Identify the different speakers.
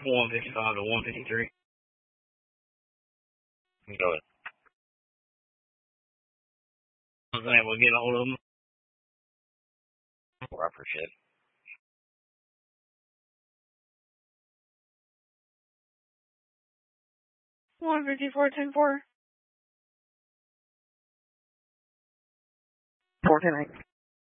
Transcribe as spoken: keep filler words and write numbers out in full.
Speaker 1: one fifty-five to one fifty-three.
Speaker 2: Go ahead.
Speaker 1: I was able to get a hold of them.
Speaker 2: Well, I appreciate it.
Speaker 3: one fifty-four, ten four.
Speaker 4: four ten eight.